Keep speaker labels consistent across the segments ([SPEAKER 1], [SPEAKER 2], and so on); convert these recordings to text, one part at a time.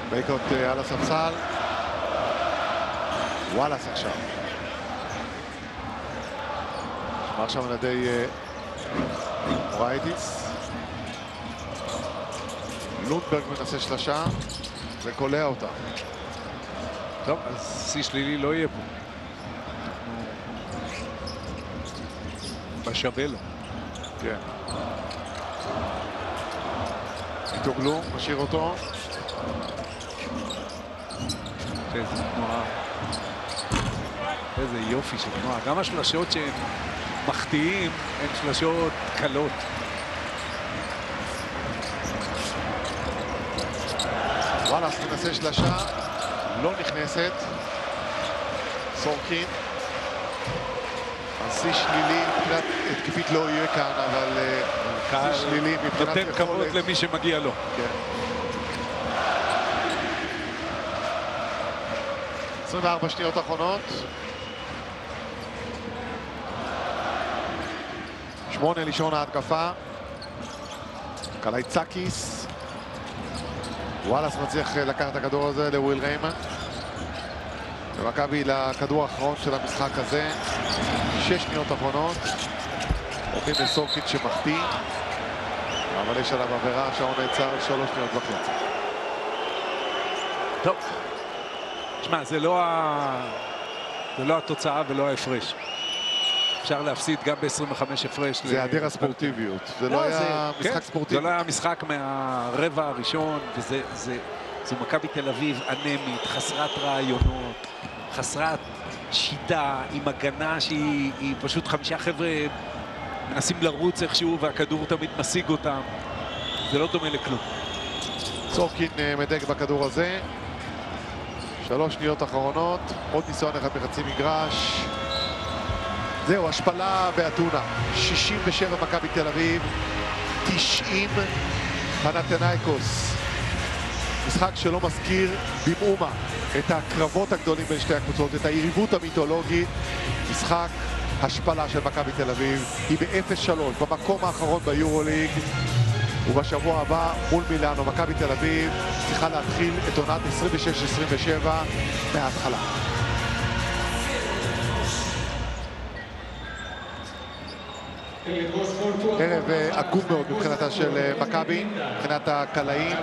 [SPEAKER 1] בייקוט על הספסל. וואלאס עכשיו. שמר שם על ידי מורייטיס. לונדברג מנסה שלשה וקולע אותה.
[SPEAKER 2] טוב, אז שיא שלילי לא יהיה פה. בשווה לו.
[SPEAKER 1] כן. איתוגלו, משאיר אותו.
[SPEAKER 2] איזה תנועה. איזה יופי של תנועה. גם השלשות שהן מחטיאים הן שלשות קלות.
[SPEAKER 1] וואלאס מנסה שלשה, לא נכנסת. סורקין. השיא שלילי מבחינת התקפית לא יהיה כאן, אבל שיא שלילי מבחינת
[SPEAKER 2] נותן כבוד למי שמגיע לו.
[SPEAKER 1] כן. 24 שניות אחרונות. 8 לישון ההתקפה. קלייצקיס. וואלאס מצליח לקחת את הכדור הזה לוויל ריימן. ומכבי לכדור האחרון של המשחק הזה. 6 שניות אחרונות. הולכים לסורקין שמחטיא. אבל יש עליו עבירה, שעון נעצר 3 שניות וחצי.
[SPEAKER 2] טוב. תשמע, זה לא התוצאה ולא ההפרש. אפשר להפסיד גם ב-25 הפרש.
[SPEAKER 1] זה היעדר הספורטיביות. זה לא היה משחק ספורטיבי.
[SPEAKER 2] זה לא היה משחק מהרבע הראשון, זו מכבי תל אביב אנמית, חסרת רעיונות, חסרת שיטה, עם הגנה שהיא פשוט 5 חבר'ה מנסים לרוץ איכשהו והכדור תמיד משיג אותם. זה לא דומה לכלום.
[SPEAKER 1] סורקין מדק בכדור הזה. 3 שניות אחרונות, עוד ניסיון אחד בחצי מגרש. זהו, השפלה באתונה. 67 מכבי תל אביב, 90 פנתנייקוס. משחק שלא מזכיר במאומה את הקרבות הגדולים בין שתי הקבוצות, את היריבות המיתולוגית. משחק השפלה של מכבי תל אביב. היא ב-0-3 במקום האחרון ביורוליג. ובשבוע הבא מול מילאנו, מכבי תל אביב צריכה להתחיל את עונת 26-27 מההתחלה. ערב עגום מאוד מבחינתה של מכבי, מבחינת הקלעים.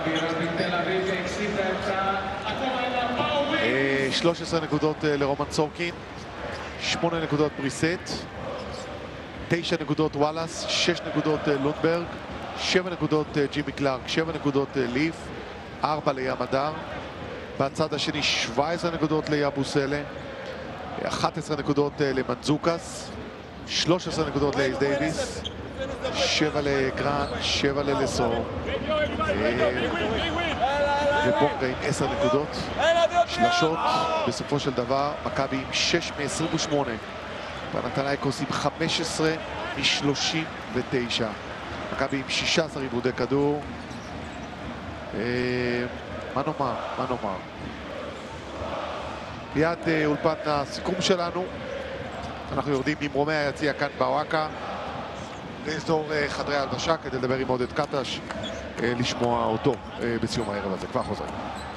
[SPEAKER 1] 13 נקודות לרומן סורקין, 8 נקודות בריסט, 9 נקודות וואלאס, 6 נקודות לונדברג, 7 נקודות ג'ימי קלארק, 7 נקודות ליף, 4 לים הדר. בצד השני 17 נקודות ליאבוסלה, 11 נקודות למנזוקס, 13 נקודות לאייל דייוויס, 7 לגרנט, 7 ללסור, ובונגה עם 10 נקודות. שלשות, בסופו של דבר, מכבי עם 6 מ-28, פנתנייקוס עם 15 מ-39. מכבי עם 16 עיבודי כדור. מה נאמר? מיד אולפן הסיכום שלנו. אנחנו יורדים ממרומי היציע כאן בוואקה לאזור חדרי ההלבשה כדי לדבר עם עודד קטש, לשמוע אותו בסיום הערב הזה. כבר חוזרים.